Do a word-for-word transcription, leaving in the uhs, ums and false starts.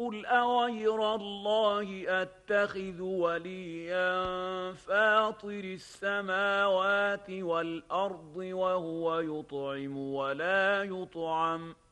قل أغير الله أتخذ وليا فاطر السماوات والأرض وهو يطعم ولا يطعم